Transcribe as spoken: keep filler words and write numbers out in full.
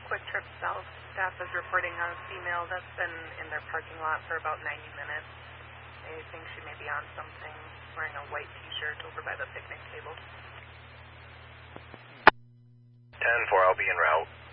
Quick Trip South staff is reporting on a female that's been in their parking lot for about ninety minutes. They think she may be on something, wearing a white t-shirt over by the picnic table. ten four, I'll be en route.